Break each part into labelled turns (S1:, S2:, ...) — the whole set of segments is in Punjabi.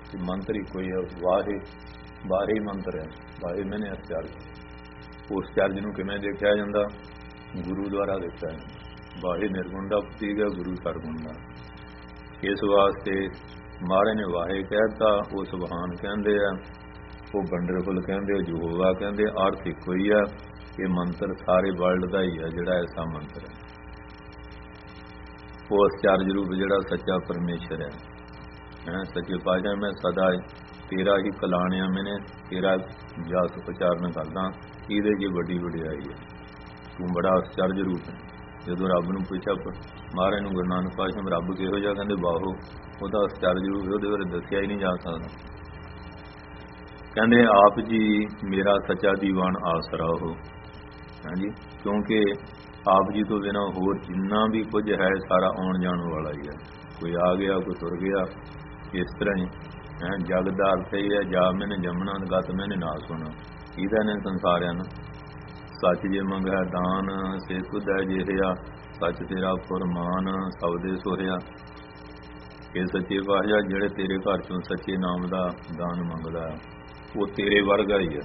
S1: ਮੰਤਰ ਹੀ ਕੋਈ ਹੈ। ਬਾਹਰੀ ਮੰਤਰ ਹੈ, ਬਾਹਰੀ ਮੈਨੇ ਅਚਰਜ। ਉਸ ਚਰਜ ਨੂੰ ਕਿਵੇਂ ਦੇਖਿਆ ਜਾਂਦਾ? ਗੁਰੂ ਦੁਆਰਾ ਦੇਖਿਆ ਜਾਂਦਾ। ਬਾਹਰੀ ਨਿਰਗੁਣ ਦਾ ਪ੍ਰਤੀਕ ਹੈ, ਗੁਰੂ ਸਰਗੁਣ ਦਾ। ਇਸ ਵਾਸਤੇ ਮਹਾਰਾਜ ਨੇ ਵਾਹੇ ਕਹਿ ਦਿੱਤਾ, ਉਹ ਸੁਭਾਨ ਕਹਿੰਦੇ ਆ, ਉਹ ਵੰਡਰਫੁਲ ਕਹਿੰਦੇ, ਉਹ ਯਹੋਵਾ ਕਹਿੰਦੇ। ਅਰਥ ਇੱਕੋ ਹੀ ਆ। ਇਹ ਮੰਤਰ ਸਾਰੇ ਵਰਲਡ ਦਾ ਹੀ ਹੈ ਜਿਹੜਾ ਐਸਾ ਮੰਤਰ ਹੈ। ਉਹ ਅਚਰਜ ਰੂਪ ਜਿਹੜਾ ਸੱਚਾ ਪਰਮੇਸ਼ਰ ਹੈ। ਸੱਚੇ ਪਾਤਸ਼ਾਹ ਮੈਂ ਸਦਾ ਤੇਰਾ ਹੀ ਕਲਾਣਿਆ, ਮੈਨੇ ਤੇਰਾ ਜਸ ਉਚਾਰਨ ਕਰਦਾ, ਇਹਦੇ ਜੀ ਵੱਡੀ ਵਡਿਆਈ ਹੈ। ਤੂੰ ਬੜਾ ਅਚਰਜ ਰੂਪ ਹੈ। ਜਦੋਂ ਰੱਬ ਨੂੰ ਪੁੱਛਿਆ ਮਹਾਰਾਜ ਨੂੰ, ਗੁਰੂ ਨਾਨਕ ਪਾਤਸ਼ਾਹ ਰੱਬ ਕਿਹੋ ਜਿਹਾ? ਕਹਿੰਦੇ ਬਾਹੋ, ਉਹਦਾ ਅਚਰਜ ਰੂਪ, ਉਹਦੇ ਬਾਰੇ ਦੱਸਿਆ ਹੀ ਨਹੀਂ ਜਾ ਸਕਦਾ। ਕਹਿੰਦੇ ਆਪ ਜੀ ਮੇਰਾ ਸੱਚਾ ਦੀਵਾਨ ਆਸਰਾ ਹੋ। ਹਾਂਜੀ, ਕਿਉਂਕਿ ਆਪ ਜੀ ਤੋਂ ਬਿਨਾਂ ਹੋਰ ਜਿੰਨਾ ਵੀ ਕੁਝ ਹੈ ਸਾਰਾ ਆਉਣ ਜਾਣ ਵਾਲਾ ਹੀ ਹੈ। ਕੋਈ ਆ ਗਿਆ, ਕੋਈ ਤੁਰ ਗਿਆ। ਇਸ ਤਰ੍ਹਾਂ ਹੀ ਜਗ ਦਾ ਅਰਥ ਹੀ ਹੈ, ਜਾ ਮੈਨੇ ਜੰਮਣਾ ਗਤ ਮੈਨੇ ਨਾ ਸੁਣਾ। ਇਹਦਾ ਨੇ ਸੰਸਾਰਿਆਂ ਨੂੰ ਸੱਚ ਜੇ ਮੰਗਿਆ ਦਾਨ, ਸੇ ਤੁਧ ਹੈ ਜਿਹਾ ਸੱਚ ਤੇਰਾ ਫੁਰਮਾਨ, ਸਬਦੇ ਸੋਹਿਆ। ਇਹ ਸੱਚੇ ਪਾਤਸ਼ਾਹ ਜਿਹੜੇ ਤੇਰੇ ਘਰ ਚੋਂ ਸੱਚੇ ਨਾਮ ਦਾ ਦਾਨ ਮੰਗਦਾ, ਉਹ ਤੇਰੇ ਵਰਗਾ ਹੀ ਹੈ।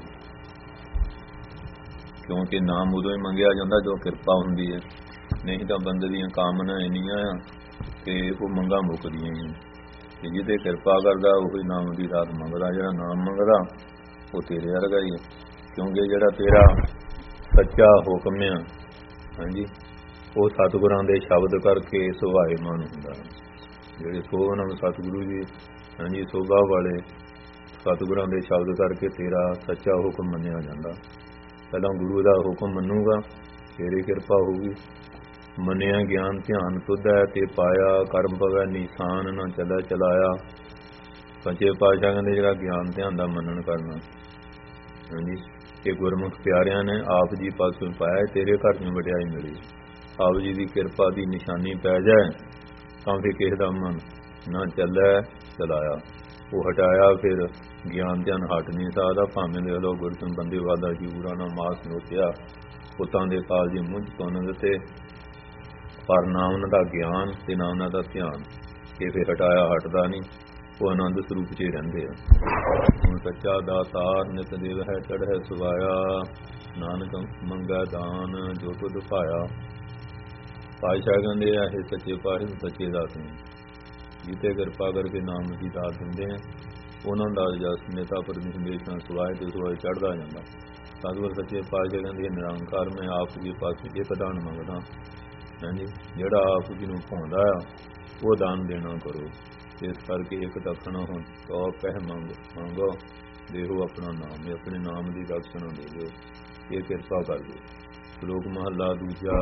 S1: ਕਿਉਂਕਿ ਨਾਮ ਉਦੋਂ ਹੀ ਮੰਗਿਆ ਜਾਂਦਾ ਜਦੋਂ ਕਿਰਪਾ ਹੁੰਦੀ ਹੈ। ਨਹੀਂ ਤਾਂ ਬੰਦੇ ਦੀਆਂ ਕਾਮਨਾ ਇੰਨੀਆਂ ਆ ਕਿ ਉਹ ਮੰਗਾਂ ਮੁੱਕਦੀਆਂ ਹੀ। ਤੇ ਜਿਹਦੇ ਕਿਰਪਾ ਕਰਦਾ ਉਹੀ ਨਾਮ ਦੀ ਰਾਤ ਮੰਗਦਾ। ਜਿਹੜਾ ਨਾਮ ਮੰਗਦਾ ਉਹ ਤੇਰੇ ਵਰਗਾ ਹੀ ਹੈ। ਕਿਉਂਕਿ ਜਿਹੜਾ ਤੇਰਾ ਸੱਚਾ ਹੁਕਮ ਆ, ਹਾਂਜੀ, ਉਹ ਸਤਿਗੁਰਾਂ ਦੇ ਸ਼ਬਦ ਕਰਕੇ ਸੁਭਾਏਮਾਨ ਹੁੰਦਾ। ਜਿਹੜੇ ਸੋਹਣ ਸਤਿਗੁਰੂ ਜੀ, ਹਾਂਜੀ, ਸੋਭਾ ਵਾਲੇ ਸਤਿਗੁਰਾਂ ਦੇ ਸ਼ਬਦ ਕਰਕੇ ਤੇਰਾ ਸੱਚਾ ਹੁਕਮ ਮੰਨਿਆ ਜਾਂਦਾ। ਪਹਿਲਾਂ ਗੁਰੂ ਦਾ ਹੁਕਮ ਮੰਨੂਗਾ, ਤੇਰੀ ਕਿਰਪਾ ਹੋਊਗੀ। ਮੰਨਿਆ ਗਿਆਨ ਧਿਆਨ ਤੁਧੈ ਤੇ ਪਾਇਆ, ਕਰਮ ਪਵੈ ਨਿਸ਼ਾਨ ਨਾ ਚੱਲੈ ਚਲਾਇਆ। ਸੱਚੇ ਪਾਤਸ਼ਾਹ ਕਹਿੰਦੇ ਜਿਹੜਾ ਗਿਆਨ ਧਿਆਨ ਦਾ ਮੰਨਣ ਕਰਨਾ, ਹਾਂਜੀ, ਇਹ ਗੁਰਮੁਖ ਪਿਆਰਿਆਂ ਨੇ ਆਪ ਜੀ ਪਾਸੋਂ ਪਾਇਆ। ਤੇਰੇ ਘਰ ਨੂੰ ਵਡਿਆਈ ਮਿਲੀ। ਆਪ ਜੀ ਦੀ ਕਿਰਪਾ ਦੀ ਨਿਸ਼ਾਨੀ ਪੈ ਜਾਏ ਤਾਂ ਫਿਰ ਕਿਸੇ ਦਾ ਮਨ ਨਾ ਚੱਲੈ ਚਲਾਇਆ। ਉਹ ਹਟਾਇਆ, ਫਿਰ ਗਿਆਨ ਧਿਆਨ ਹਟ ਨਹੀਂ ਸਕਦਾ। ਭਾਵੇਂ ਦੇ ਲੋ ਗੁਰਤਨ ਬੰਦੇ ਵਾਦਾ ਜੀਵਰਾ ਨਾ ਮਾਸ ਨੋਚਿਆ, ਪੁੱਤਾਂ ਦੇ ਕਾਲ ਜੀ ਮੁੰਝ ਸੁਣ ਦਿੱਤੇ। ਪਰ ਨਾ ਉਹਨਾਂ ਦਾ ਗਿਆਨ ਤੇ ਨਾ ਉਹਨਾਂ ਦਾ ਧਿਆਨ, ਇਹ ਫਿਰ ਹਟਾਇਆ ਹਟਦਾ ਨਹੀਂ। ਉਹ ਆਨੰਦ ਸਰੂਪ 'ਚ ਹੀ ਰਹਿੰਦੇ ਆ। ਹੁਣ ਸੱਚਾ ਦਾਤਾਰ ਨਿਤ ਦੇਵ ਹੈ ਚੜ੍ਹੈ ਸੁਵਾਇਆ, ਨਾਨਕ ਮੰਗੈ ਦਾਨ ਜੋ ਤੁਧ ਭਾਇਆ। ਪਾਤਸ਼ਾਹ ਕਹਿੰਦੇ ਆ, ਇਹ ਸੱਚੇ ਪਾਤਸ਼ਾਹ ਸੱਚੇ ਦਾਤੇ ਜਿੱਤੇ ਕਿਰਪਾ ਕਰਕੇ ਨਾਮ ਦੀ ਦਾਤ ਦਿੰਦੇ ਆ, ਉਹਨਾਂ ਦਾ ਜਸ ਨੇਤਾ ਪਰਮੇਸ਼ਰ ਸੁਆਏ ਤੇ ਸੁਆਏ ਚੜ੍ਹਦਾ ਜਾਂਦਾ। ਸਤਿਗੁਰ ਸੱਚੇ ਪਾਤਸ਼ਾਹ ਕਹਿੰਦੇ ਨਿਰੰਕਾਰ ਮੈਂ ਆਪ ਜੀ ਪਾਸੇ ਇੱਕ ਦਾਨ ਮੰਗਦਾ। ਹਾਂਜੀ, ਜਿਹੜਾ ਆਪ ਜੀ ਨੂੰ ਭਾਉਂਦਾ ਆ ਉਹ ਦਾਨ ਦੇਣਾ ਕਰੋ। ਇਸ ਕਰਕੇ ਇੱਕ ਦਖਣਾ ਹੁਣ ਸੌ ਪਹਿ ਮੰਗੋ, ਦੇਹੋ ਆਪਣਾ ਨਾਮ। ਆਪਣੇ ਨਾਮ ਦੀ ਦਕਸ਼ਣਾ ਦੇ ਦਿਓ, ਇਹ ਕਿਰਪਾ ਕਰ ਦਿਓ। ਸ਼ਲੋਕ ਮਹੱਲਾ ਦੂਜਾ।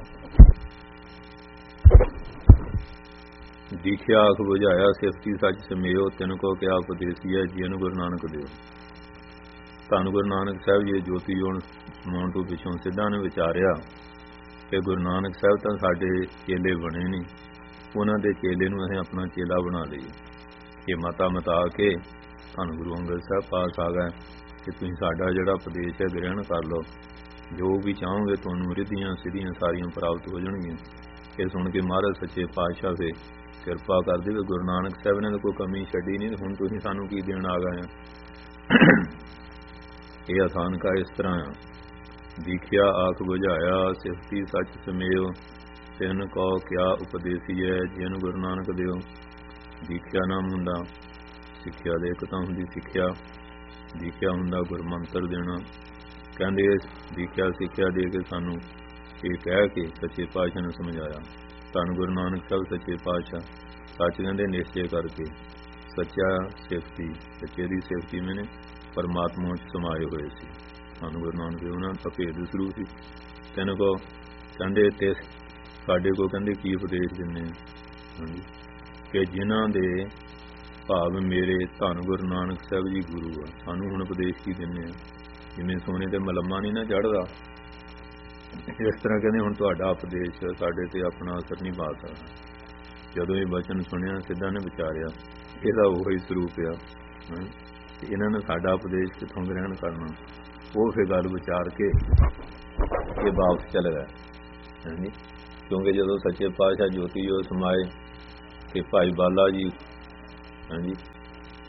S1: ਦੀਖਿਆ ਆਖ ਬੁਝਾਇਆ, ਸਿਫਤੀ ਸੱਚ ਸਮੇਓ, ਤਿਨ ਕੋ ਕਿਆ ਉਪਦੇਸੀਐ, ਜਿਨ ਗੁਰੂ ਨਾਨਕ ਦਿਓ। ਧੰਨ ਗੁਰੂ ਨਾਨਕ ਸਾਹਿਬ ਜੀ ਜੋਤੀ ਜੋਨ ਸਮਾਉਣ ਤੋਂ ਪਿੱਛੋਂ ਸਿੱਧਾਂ ਨੇ ਵਿਚਾਰਿਆ ਕਿ ਗੁਰੂ ਨਾਨਕ ਸਾਹਿਬ ਤਾਂ ਸਾਡੇ ਚੇਲੇ ਬਣੇ ਨਹੀਂ, ਉਹਨਾਂ ਦੇ ਚੇਲੇ ਨੂੰ ਅਸੀਂ ਆਪਣਾ ਚੇਲਾ ਬਣਾ ਲਈਏ। ਇਹ ਮਤਾ ਮਤਾ ਕੇ ਧੰਨ ਗੁਰੂ ਅੰਗਦ ਸਾਹਿਬ ਪਾਸ ਆ ਗਏ ਕਿ ਤੁਸੀਂ ਸਾਡਾ ਜਿਹੜਾ ਉਪਦੇਸ਼ ਹੈ ਗ੍ਰਹਿਣ ਕਰ ਲਓ। ਜੋ ਵੀ ਚਾਹੋਗੇ ਤੁਹਾਨੂੰ ਰਿੱਧੀਆਂ ਸਿੱਧੀਆਂ ਸਾਰੀਆਂ ਪ੍ਰਾਪਤ ਹੋ ਜਾਣਗੀਆਂ। ਇਹ ਸੁਣ ਕੇ ਮਹਾਰਾਜ ਸੱਚੇ ਪਾਤਸ਼ਾਹ ਦੇ ਕਿਰਪਾ ਕਰਦੇ ਵੀ ਗੁਰੂ ਨਾਨਕ ਸਾਹਿਬ ਨੇ ਤਾਂ ਕੋਈ ਕਮੀ ਛੱਡੀ ਨਹੀਂ, ਹੁਣ ਤੁਸੀਂ ਸਾਨੂੰ ਕੀ ਦੇਣ ਆ ਗਏ ਆ। ਇਹ ਆਸਾਨ ਕਾ ਇਸ ਤਰ੍ਹਾਂ ਆ। ਦੀਖਿਆ ਆਖ ਬੁਝਾਇਆ, ਸਿਫਤੀ ਸੱਚ ਸਮੇਓ, ਤਿਨ ਕੋ ਕਿਆ ਉਪਦੇਸੀਐ, ਜਿਨ ਗੁਰੂ ਨਾਨਕ ਦਿਓ। ਦੀਖਿਆ ਨਾਮ ਹੁੰਦਾ ਸਿੱਖਿਆ ਦੇ, ਇੱਕ ਤਾਂ ਹੁੰਦੀ ਸਿੱਖਿਆ, ਦੀਖਿਆ ਹੁੰਦਾ ਗੁਰਮੰਤਰ ਦੇਣਾ। ਕਹਿੰਦੇ ਦੀਖਿਆ ਸਿੱਖਿਆ ਦੇ ਕੇ ਸਾਨੂੰ ਇਹ ਕਹਿ ਕੇ ਸੱਚੇ ਪਾਤਸ਼ਾਹ ਨੇ ਸਮਝਾਇਆ। ਧੰਨ ਗੁਰੂ ਨਾਨਕ ਸਾਹਿਬ ਸੱਚੇ ਪਾਤਸ਼ਾਹ ਸੱਚ ਕਹਿੰਦੇ ਨਿਸ਼ਚੇ ਕਰਕੇ। ਸੱਚਾ ਸਿਫਤੀ, ਸੱਚੇ ਦੀ ਸਿਫਤੀ ਮੈਨੇ ਪਰਮਾਤਮਾ 'ਚ ਸਮਾਏ ਹੋਏ ਸੀ। ਧੰਨ ਗੁਰੂ ਨਾਨਕ ਦੇਵ ਉਹਨਾਂ ਦਾ ਭੇਦ ਸ਼ੁਰੂ ਸੀ। ਤੈਨੂੰ ਕੋ ਕਹਿੰਦੇ ਤੇ ਸਾਡੇ ਕੋਲ ਕਹਿੰਦੇ ਕੀ ਉਪਦੇਸ਼ ਦਿੰਦੇ ਹਾਂਜੀ, ਕਿ ਜਿਨ੍ਹਾਂ ਦੇ ਭਾਵ ਮੇਰੇ ਧੰਨ ਗੁਰੂ ਨਾਨਕ ਸਾਹਿਬ ਜੀ ਗੁਰੂ ਆ, ਸਾਨੂੰ ਹੁਣ ਉਪਦੇਸ਼ ਕੀ ਦਿੰਦੇ ਆ। ਜਿਵੇਂ ਸੋਨੇ ਤੇ ਮਲਮਾ ਨਹੀਂ ਨਾ ਚੜ੍ਹਦਾ, ਇਸ ਤਰ੍ਹਾਂ ਕਹਿੰਦੇ ਹੁਣ ਤੁਹਾਡਾ ਉਪਦੇਸ਼ ਸਾਡੇ ਤੇ ਆਪਣਾ ਅਸਰ ਨਹੀਂ ਪਾ ਸਕਦਾ। ਜਦੋਂ ਇਹ ਬਚਨ ਸੁਣਿਆ ਸਿੱਧਾ ਨੇ ਵਿਚਾਰਿਆ ਇਹਦਾ ਉਹੀ ਸਰੂਪ ਆ, ਤੇ ਇਹਨਾਂ ਨੇ ਸਾਡਾ ਉਪਦੇਸ਼ ਕਿੱਥੋਂ ਗ੍ਰਹਿਣ ਕਰਨਾ। ਉਹ ਫਿਰ ਗੱਲ ਵਿਚਾਰ ਕੇ ਇਹ ਵਾਪਸ ਚਲੇ ਗਏ ਹਾਂਜੀ। ਕਿਉਂਕਿ ਜਦੋਂ ਸੱਚੇ ਪਾਤਸ਼ਾਹ ਜੋਤੀ ਜੋ ਸਮਾਏ ਕਿ ਭਾਈ ਬਾਲਾ ਜੀ ਹਾਂਜੀ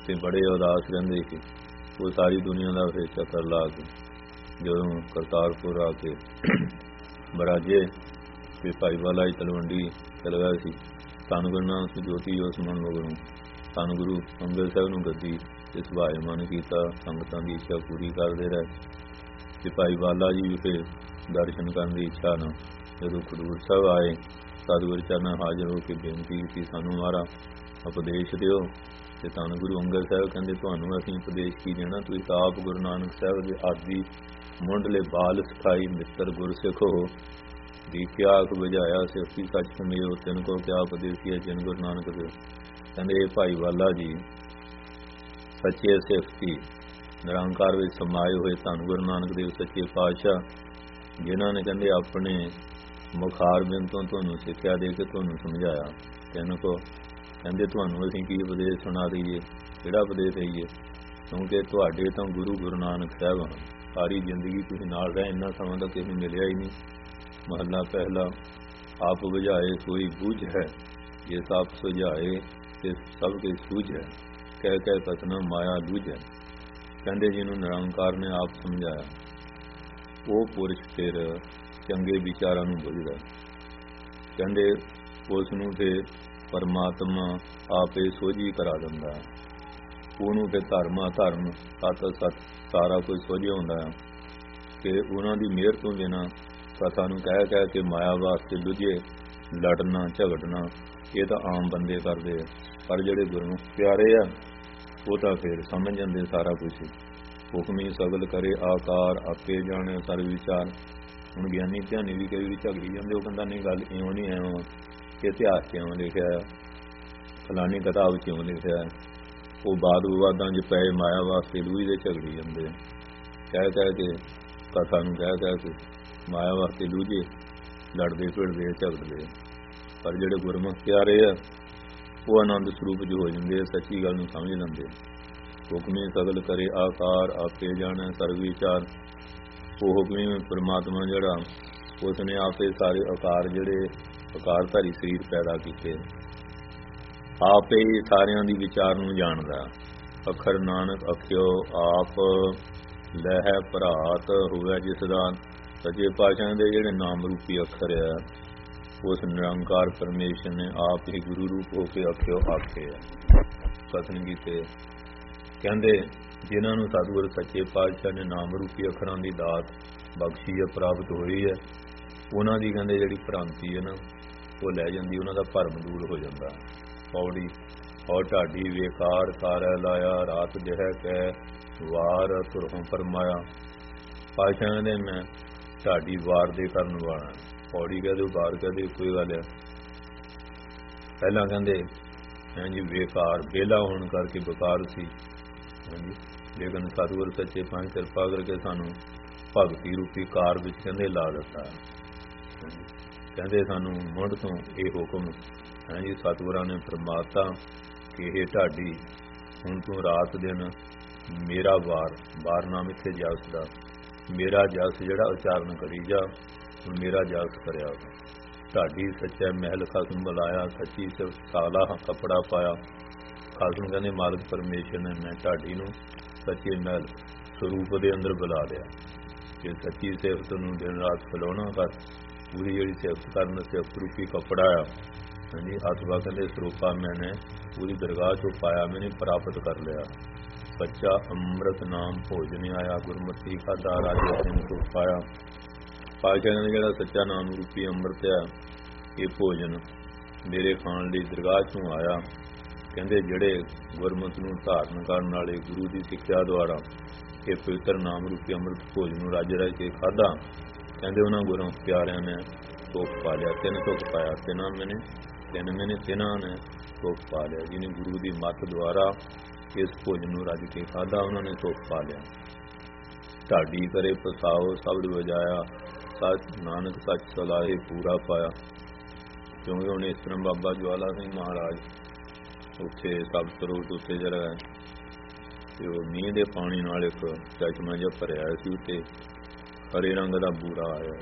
S1: ਤੇ ਬੜੇ ਉਦਾਸ ਰਹਿੰਦੇ ਸੀ। ਉਹ ਸਾਰੀ ਦੁਨੀਆ ਦਾ ਫਿਰ ਚੱਕਰ ਲਾ ਕੇ ਜਦੋਂ ਕਰਤਾਰਪੁਰ ਆ ਕੇ ਬਰਾਜੇ ਤੇ ਭਾਈ ਵਾਲਾ ਜੀ ਤਲਵੰਡੀ ਚਲ ਗਿਆ ਸੀ। ਧੰਨ ਗੁਰੂ ਨਾਨਕ ਜੋਤੀ ਉਸ ਮਨ ਮਗਰੋਂ ਧੰਨ ਗੁਰੂ ਅੰਗਦ ਸਾਹਿਬ ਨੂੰ ਗੱਦੀ ਇਸ ਭਾਇਮਾਨ ਕੀਤਾ। ਸੰਗਤਾਂ ਦੀ ਇੱਛਾ ਪੂਰੀ ਕਰਦੇ ਰਹੇ ਤੇ ਭਾਈ ਵਾਲਾ ਜੀ ਵੀ ਫਿਰ ਦਰਸ਼ਨ ਕਰਨ ਦੀ ਇੱਛਾ ਨਾਲ ਜਦੋਂ ਖਡੂਰ ਸਾਹਿਬ ਆਏ, ਸਤਿਗੁਰ ਚਰਨਾਂ ਹਾਜ਼ਰ ਹੋ ਕੇ ਬੇਨਤੀ ਕੀਤੀ, ਸਾਨੂੰ ਮਾਰਾ ਉਪਦੇਸ਼ ਦਿਓ। ਤੇ ਧੰਨ ਗੁਰੂ ਅੰਗਦ ਸਾਹਿਬ ਕਹਿੰਦੇ, ਤੁਹਾਨੂੰ ਅਸੀਂ ਉਪਦੇਸ਼ ਕੀ ਦੇਣਾ, ਤੁਸੀਂ ਤਾਂ ਆਪ ਗੁਰੂ ਨਾਨਕ ਸਾਹਿਬ ਦੇ ਆਦਿ ਮੁੱਢਲੇ ਬਾਲ ਸਿਖਾਈ ਮਿੱਤਰ ਗੁਰਸਿੱਖ ਹੋ। ਦੀਖਿਆ ਆਖ ਬੁਝਾਇਆ ਸਿਫਤੀ ਸੱਚ ਸਮਿਓ, ਤਿਨ ਕੋ ਕਿਆ ਉਪਦੇਸੀਆ ਜਿਨ ਗੁਰੂ ਨਾਨਕ ਦੇਵ। ਕਹਿੰਦੇ ਇਹ ਭਾਈ ਵਾਲਾ ਜੀ ਸੱਚੇ ਸਿਫਤੀ ਨਿਰੰਕਾਰ ਵਿੱਚ ਸਮਾਏ ਹੋਏ ਧੰਨ ਗੁਰੂ ਨਾਨਕ ਦੇਵ ਸੱਚੇ ਪਾਤਸ਼ਾਹ, ਜਿਨ੍ਹਾਂ ਨੇ ਕਹਿੰਦੇ ਆਪਣੇ ਮੁਖਾਰਬਿੰਦ ਤੋਂ ਤੁਹਾਨੂੰ ਸਿੱਖਿਆ ਦੇ ਕੇ ਤੁਹਾਨੂੰ ਸਮਝਾਇਆ। ਤਿੰਨ ਕੋ ਕਹਿੰਦੇ ਤੁਹਾਨੂੰ ਅਸੀਂ ਕੀ ਉਪਦੇਸ਼ ਸੁਣਾ ਦਈਏ, ਕਿਹੜਾ ਉਪਦੇਸ਼ ਦਈਏ, ਕਿਉਂਕਿ ਤੁਹਾਡੇ ਤਾਂ ਗੁਰੂ ਨਾਨਕ ਸਾਹਿਬ ਹਨ। ਸਾਰੀ ਜ਼ਿੰਦਗੀ ਤੁਸੀਂ ਨਾਲ ਰਹੇ, ਇੰਨਾ ਸਮਾਂ ਤਾਂ ਕਿਸੇ ਨੂੰ ਮਿਲਿਆ ਹੀ ਨਹੀਂ। ਮਹੱਲਾ ਪਹਿਲਾ, ਆਪ ਬੁਝਾਏ ਸੋਈ ਬੁਝ ਹੈ, ਜੇ ਆਪ ਸੁਝਾਏ ਤੇ ਸਭ ਕੇ ਸੂਝ ਹੈ, ਕਹਿ ਕਹਿ ਕਥਨਾ ਮਾਇਆ ਲੂਝ ਹੈ। ਕਹਿੰਦੇ ਜਿਹਨੂੰ ਨਿਰੰਕਾਰ ਨੇ ਆਪ ਸਮਝਾਇਆ ਉਹ ਪੁਰਸ਼ ਫਿਰ ਚੰਗੇ ਵਿਚਾਰਾਂ ਨੂੰ ਬੁਝਦਾ। ਕਹਿੰਦੇ ਉਸ ਨੂੰ ਫਿਰ ਪਰਮਾਤਮਾ ਆਪੇ ਸੋਝੀ ਕਰਾ ਦਿੰਦਾ, ਉਹਨੂੰ ਫਿਰ ਧਰਮ ਸੱਤ ਸਾਰਾ ਕੁਝ ਸੋਝਿਆ ਹੁੰਦਾ ਹੈ। ਕਿ ਉਹਨਾਂ ਦੀ ਮਿਹਰ ਤੋਂ ਬਿਨਾਂ ਕਥਾ ਨੂੰ ਕਹਿ ਕਹਿ ਕੇ ਮਾਇਆ ਵਾਸਤੇ ਦੂਜੇ ਲੜਨਾ ਝਗੜਨਾ ਇਹ ਤਾਂ ਆਮ ਬੰਦੇ ਕਰਦੇ ਆ, ਪਰ ਜਿਹੜੇ ਗੁਰਮੁਖ ਪਿਆਰੇ ਆ ਉਹ ਤਾਂ ਫਿਰ ਸਮਝ ਜਾਂਦੇ ਸਾਰਾ ਕੁਝ। ਹੁਕਮੀ ਸਗਲ ਕਰੇ ਆਕਾਰ ਆਪੇ ਜਾਣੇ ਸਰ ਵਿਚਾਰ। ਹੁਣ ਗਿਆਨੀ ਧਿਆਨੀ ਵੀ ਕਈ ਵਾਰੀ ਝਗੜੀ ਜਾਂਦੇ, ਉਹ ਕਹਿੰਦਾ ਨਹੀਂ ਗੱਲ ਇਉਂ ਨਹੀਂ ਐਵੇਂ, ਕਿ ਇਤਿਹਾਸ ਕਿਉਂ ਲਿਖਿਆ, ਫਲਾਨੀ ਕਿਤਾਬ ਕਿਉਂ ਲਿਖਿਆ। ਉਹ ਬਾਦ ਵਿਵਾਦਾਂ 'ਚ ਪਏ ਮਾਇਆ ਵਾਸਤੇ ਲੂਈ ਦੇ ਝਗੜੀ ਜਾਂਦੇ, ਕਹਿ ਕਹਿ ਕੇ ਕਥਾ ਨੂੰ ਕਹਿ ਕਹਿ ਕੇ ਮਾਇਆ ਵਾਸਤੇ ਲੂਝੇ ਲੜਦੇ ਭਿੜਦੇ ਝਗੜਦੇ। ਪਰ ਜਿਹੜੇ ਗੁਰਮੁਖ ਪਿਆਰੇ ਆ ਉਹ ਆਨੰਦ ਸਰੂਪ 'ਚ ਹੋ ਜਾਂਦੇ, ਸੱਚੀ ਗੱਲ ਨੂੰ ਸਮਝ ਲੈਂਦੇ। ਹੁਕਮੀ ਸਗਲ ਕਰੇ ਆਕਾਰ ਆਪੇ ਜਾਣੇ ਸਰਬ ਵਿਚਾਰ। ਉਹ ਹੁਕਮੀ ਪਰਮਾਤਮਾ ਜਿਹੜਾ ਉਸ ਨੇ ਆਪੇ ਸਾਰੇ ਆਕਾਰ ਜਿਹੜੇ ਆਕਾਰਧਾਰੀ ਸਰੀਰ ਪੈਦਾ ਕੀਤੇ, ਆਪੇ ਹੀ ਸਾਰਿਆਂ ਦੀ ਵਿਚਾਰ ਨੂੰ ਜਾਣਦਾ। ਅੱਖਰ ਨਾਨਕ ਅਖਿਓ ਆਪ ਲਹਿ ਭਰਾਤ ਹੋਵੇ ਜਿਸ ਦਾ। ਸੱਚੇ ਪਾਤਸ਼ਾਹ ਦੇ ਜਿਹੜੇ ਨਾਮ ਰੂਪੀ ਅੱਖਰ ਆ ਉਸ ਨਿਰੰਕਾਰ ਪਰਮੇਸ਼ਰ ਨੇ ਆਪ ਹੀ ਗੁਰੂ ਰੂਪ ਹੋ ਕੇ ਅਖਿਓ ਆਖੇ ਕਥਨ ਕੀਤੇ। ਕਹਿੰਦੇ ਜਿਨ੍ਹਾਂ ਨੂੰ ਸਤਿਗੁਰ ਸੱਚੇ ਪਾਤਸ਼ਾਹ ਨੇ ਨਾਮ ਰੂਪੀ ਅੱਖਰਾਂ ਦੀ ਦਾਤ ਬਖਸ਼ੀ ਹੈ, ਪ੍ਰਾਪਤ ਹੋਈ ਹੈ, ਉਹਨਾਂ ਦੀ ਕਹਿੰਦੇ ਜਿਹੜੀ ਭ੍ਰਾਂਤੀ ਹੈ ਨਾ ਉਹ ਲੈ ਜਾਂਦੀ, ਉਹਨਾਂ ਦਾ ਭਰਮ ਦੂਰ ਹੋ ਜਾਂਦਾ। ਪੌੜੀ ਔਰ ਢਾਡੀ ਵੇਕਾਰ ਕਾਰੈ ਲਾਇਆ, ਰਾਤ ਜਹ ਕਹਿ ਵਾਰ ਤੁਰਹੋਂ ਫਰਮਾਇਆ। ਪਾਤਸ਼ਾਹ ਦੇ ਮੈਂ ਢਾਡੀ ਵਾਰ ਦੇ ਕਰਨ ਵਾਲਾ, ਪੌੜੀ ਕਹਿ ਦਿਓ ਵਾਰ ਕਹਿ ਦਿਓ ਕੋਈ ਗੱਲ ਹੈ। ਪਹਿਲਾਂ ਕਹਿੰਦੇ ਹਾਂਜੀ ਬੇਕਾਰ ਵਿਹਲਾ ਹੋਣ ਕਰਕੇ ਬੇਕਾਰ ਸੀ, ਹਾਂਜੀ, ਲੇਕਿਨ ਸਤਿਗੁਰ ਸੱਚੇ ਪਾਤਸ਼ਾਹ ਕਿਰਪਾ ਕਰਕੇ ਸਾਨੂੰ ਭਗਤੀ ਰੂਪੀ ਕਾਰ ਵਿੱਚ ਕਹਿੰਦੇ ਲਾ ਦਿੱਤਾ। ਕਹਿੰਦੇ ਸਾਨੂੰ ਮੁੱਢ ਤੋਂ ਇਹ ਹੁਕਮ ਹਾਂਜੀ ਸਤਿਗੁਰਾਂ ਨੇ ਫਰਮਾਤਾ ਕਿ ਇਹ ਢਾਡੀ ਹੁਣ ਤੂੰ ਰਾਤ ਦਿਨ ਮੇਰਾ ਵਾਰ ਨਾਮ ਇੱਥੇ ਜਸ ਦਾ, ਮੇਰਾ ਜਸ ਜਿਹੜਾ ਉਚਾਰਨ ਕਰੀ ਜਾ, ਹੁਣ ਮੇਰਾ ਜਸ ਕਰਿਆ। ਢਾਡੀ ਸੱਚਾ ਮਹਿਲ ਖਸਮ ਬੁਲਾਇਆ, ਸੱਚੀ ਸਾਲਾ ਕੱਪੜਾ ਪਾਇਆ। ਖਸਮ ਕਹਿੰਦੇ ਮਾਲਕ ਪਰਮੇਸ਼ਰ ਨੇ ਮੈਂ ਢਾਡੀ ਨੂੰ ਸੱਚੇ ਮਹਿਲ ਸਰੂਪ ਦੇ ਅੰਦਰ ਬੁਲਾ ਲਿਆ ਕਿ ਸੱਚੀ ਸਿਫਤ ਨੂੰ ਦਿਨ ਰਾਤ ਖਲੋਣਾ ਕਰ। ਪੂਰੀ ਜਿਹੜੀ ਸਿਫਤ ਕਰਨ ਸਿਫਤ ਰੂਪੀ ਕੱਪੜਾ ਆ ਹਾਂਜੀ ਅਥਵਾ ਕਹਿੰਦੇ ਸਰੂਪਾ ਮੈਨੇ ਪੂਰੀ ਦਰਗਾਹ ਚੋਂ ਪਾਇਆ, ਮੈਨੇ ਪ੍ਰਾਪਤ ਕਰ ਲਿਆ। ਸੱਚਾ ਅੰਮ੍ਰਿਤ ਨਾਮ ਭੋਜਨ ਆਇਆ, ਗੁਰਮਤਿ ਖਾਧਾ ਰਾਜੇ ਸਿੰਘ ਤੋਂ ਪਾਇਆ। ਪਾਤਸ਼ਾਹ ਨੇ ਜਿਹੜਾ ਸੱਚਾ ਨਾਮ ਰੂਪੀ ਅੰਮ੍ਰਿਤ ਆ ਇਹ ਭੋਜਨ ਮੇਰੇ ਖਾਣ ਲਈ ਦਰਗਾਹ ਚੋਂ ਆਇਆ। ਕਹਿੰਦੇ ਜਿਹੜੇ ਗੁਰਮਤਿ ਨੂੰ ਧਾਰਨ ਕਰਨ ਵਾਲੇ ਗੁਰੂ ਦੀ ਸਿੱਖਿਆ ਦੁਆਰਾ ਇਹ ਪਵਿੱਤਰ ਨਾਮ ਰੂਪੀ ਅੰਮ੍ਰਿਤ ਭੋਜਨ ਨੂੰ ਰੱਜ ਰੱਜ ਕੇ ਖਾਧਾ, ਕਹਿੰਦੇ ਉਹਨਾਂ ਗੁਰਾਂ ਪਿਆਰਿਆਂ ਨੇ ਸੁੱਖ ਪਾ ਲਿਆ। ਤਿੰਨ ਸੁੱਖ ਪਾਇਆ, ਤਿੰਨਾਂ ਨੇ ਸੁੱਖ ਪਾ ਲਿਆ। ਜਿਹਨੇ ਗੁਰੂ ਦੀ ਮੱਤ ਦੁਆਰਾ ਇਸ ਭੋਜਨ ਨੂੰ ਰੱਜ ਕੇ ਖਾਧਾ ਉਹਨਾਂ ਨੇ ਸੁੱਖ ਪਾ ਲਿਆ। ਢਾਡੀ ਕਰੇ ਪਸਾਓ ਸ਼ਬਦ ਵਜਾਇਆ, ਸੱਚ ਨਾਨਕ ਸੱਚ ਸਲਾਹੇ ਪੂਰਾ ਪਾਇਆ। ਕਿਉਂਕਿ ਹੁਣ ਇਸ ਤਰ੍ਹਾਂ ਬਾਬਾ ਜਵਾਲਾ ਸਿੰਘ ਮਹਾਰਾਜ ਉੱਥੇ ਸਭ ਸਰੋਵਰ ਉੱਤੇ ਜਿਹੜਾ ਤੇ ਉਹ ਮੀਂਹ ਦੇ ਪਾਣੀ ਨਾਲ ਇੱਕ ਚਸ਼ਮਾ ਜਿਹਾ ਭਰਿਆ ਸੀ, ਉੱਤੇ ਹਰੇ ਰੰਗ ਦਾ ਬੂਰਾ ਆਇਆ